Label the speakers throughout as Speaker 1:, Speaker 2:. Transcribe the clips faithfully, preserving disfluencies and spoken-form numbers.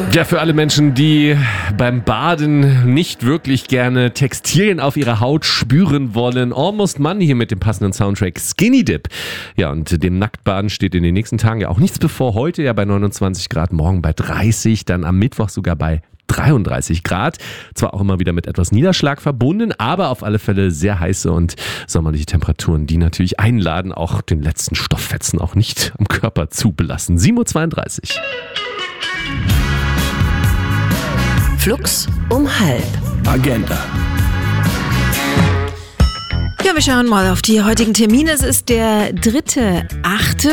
Speaker 1: Ja, für alle Menschen, die beim Baden nicht wirklich gerne Textilien auf ihrer Haut spüren wollen. Almost Money hier mit dem passenden Soundtrack Skinny Dip. Ja, und dem Nacktbaden steht in den nächsten Tagen ja auch nichts bevor. Heute ja bei neunundzwanzig Grad, morgen bei dreißig, dann am Mittwoch sogar bei dreiunddreißig Grad. Zwar auch immer wieder mit etwas Niederschlag verbunden, aber auf alle Fälle sehr heiße und sommerliche Temperaturen, die natürlich einladen, auch den letzten Stofffetzen auch nicht am Körper zu belassen. sieben Uhr zweiunddreißig.
Speaker 2: Flux um halb.
Speaker 3: Agenda.
Speaker 4: Ja, wir schauen mal auf die heutigen Termine. Es ist der dritte achte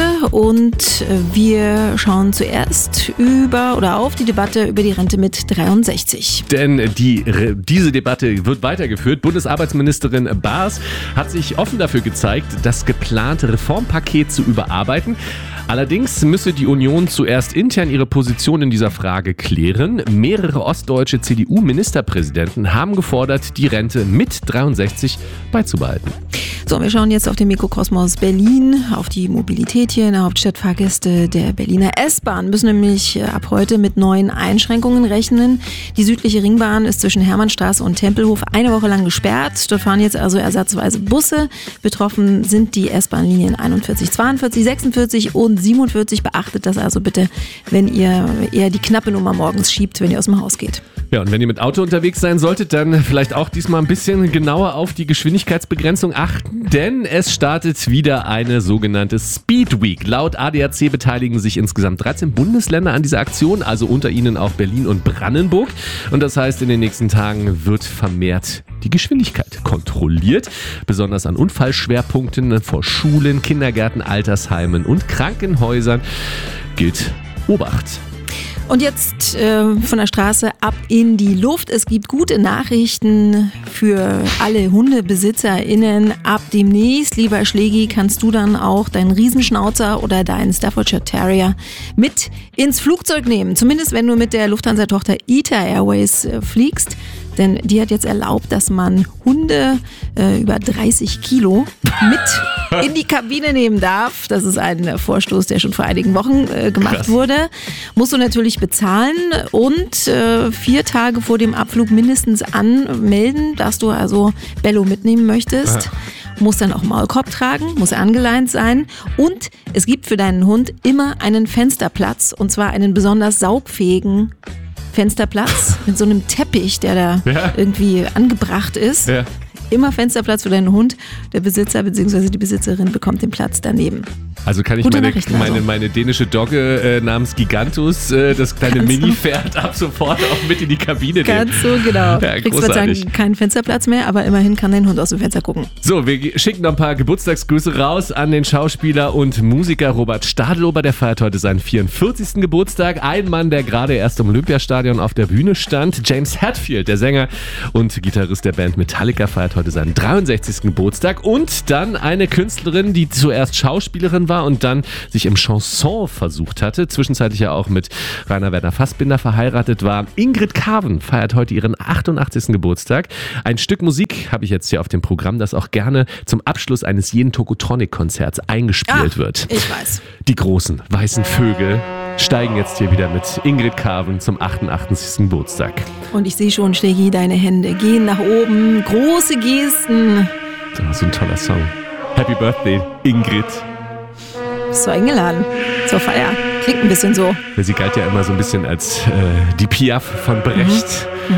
Speaker 4: und wir schauen zuerst über oder auf die Debatte über die Rente mit dreiundsechzig.
Speaker 1: Denn die, diese Debatte wird weitergeführt. Bundesarbeitsministerin Baas hat sich offen dafür gezeigt, das geplante Reformpaket zu überarbeiten. Allerdings müsse die Union zuerst intern ihre Position in dieser Frage klären. Mehrere ostdeutsche C D U-Ministerpräsidenten haben gefordert, die Rente mit dreiundsechzig beizubehalten.
Speaker 4: So, wir schauen jetzt auf den Mikrokosmos Berlin, auf die Mobilität hier in der Hauptstadt. Fahrgäste der Berliner S-Bahn müssen nämlich ab heute mit neuen Einschränkungen rechnen. Die südliche Ringbahn ist zwischen Hermannstraße und Tempelhof eine Woche lang gesperrt. Dort fahren jetzt also ersatzweise Busse. Betroffen sind die S-Bahn-Linien einundvierzig, zweiundvierzig, sechsundvierzig und siebenundvierzig. Beachtet das also bitte, wenn ihr eher die knappe Nummer morgens schiebt, wenn ihr aus dem Haus geht.
Speaker 1: Ja, und wenn ihr mit Auto unterwegs sein solltet, dann vielleicht auch diesmal ein bisschen genauer auf die Geschwindigkeitsbegrenzung achten, denn es startet wieder eine sogenannte Speed Week. Laut A D A C beteiligen sich insgesamt dreizehn Bundesländer an dieser Aktion, also unter ihnen auch Berlin und Brandenburg. Und das heißt, in den nächsten Tagen wird vermehrt die Geschwindigkeit kontrolliert, besonders an Unfallschwerpunkten vor Schulen, Kindergärten, Altersheimen und Krankenhäusern gilt Obacht.
Speaker 4: Und jetzt äh, von der Straße ab in die Luft. Es gibt gute Nachrichten für alle HundebesitzerInnen. Ab demnächst, lieber Schlägi, kannst du dann auch deinen Riesenschnauzer oder deinen Staffordshire Terrier mit ins Flugzeug nehmen. Zumindest wenn du mit der Lufthansa-Tochter ITA Airways äh, fliegst. Denn die hat jetzt erlaubt, dass man Hunde äh, über dreißig Kilo mit in die Kabine nehmen darf. Das ist ein Vorstoß, der schon vor einigen Wochen äh, gemacht Krass. wurde. Musst du natürlich bezahlen und äh, vier Tage vor dem Abflug mindestens anmelden, dass du also Bello mitnehmen möchtest. Aha. Muss dann auch Maulkorb tragen, muss angeleint sein und es gibt für deinen Hund immer einen Fensterplatz und zwar einen besonders saugfähigen Fensterplatz mit so einem Teppich, der da ja. irgendwie angebracht ist. Ja. Immer Fensterplatz für deinen Hund. Der Besitzer bzw. die Besitzerin bekommt den Platz daneben.
Speaker 1: Also kann ich meine, meine, also. meine dänische Dogge äh, namens Gigantus, äh, das kleine Ganz Mini-Pferd, ab sofort auch mit in die Kabine nehmen.
Speaker 4: Ganz so, genau. Ja, kriegst zwar sagen, keinen Fensterplatz mehr, aber immerhin kann dein Hund aus dem Fenster gucken.
Speaker 1: So, wir schicken noch ein paar Geburtstagsgrüße raus an den Schauspieler und Musiker Robert Stadelober. Der feiert heute seinen vierundvierzigsten Geburtstag. Ein Mann, der gerade erst im Olympiastadion auf der Bühne stand. James Hetfield, der Sänger und Gitarrist der Band Metallica, feiert heute seinen dreiundsechzigsten Geburtstag. Und dann eine Künstlerin, die zuerst Schauspielerin war und dann sich im Chanson versucht hatte, zwischenzeitlich ja auch mit Rainer Werner Fassbinder verheiratet war. Ingrid Carven feiert heute ihren achtundachtzigsten Geburtstag. Ein Stück Musik habe ich jetzt hier auf dem Programm, das auch gerne zum Abschluss eines jeden Tokotronic-Konzerts eingespielt
Speaker 4: Ach,
Speaker 1: wird.
Speaker 4: Ich weiß.
Speaker 1: Die großen weißen Vögel steigen jetzt hier wieder mit Ingrid Carven zum achtundachtzigsten Geburtstag.
Speaker 4: Und ich sehe schon, Schlägi, deine Hände gehen nach oben, große Gesten.
Speaker 1: Das ist so ein toller Song. Happy Birthday, Ingrid.
Speaker 4: Bist du eingeladen zur Feier? Klingt ein bisschen so.
Speaker 1: Sie galt ja immer so ein bisschen als äh, die Piaf von Brecht. Mhm.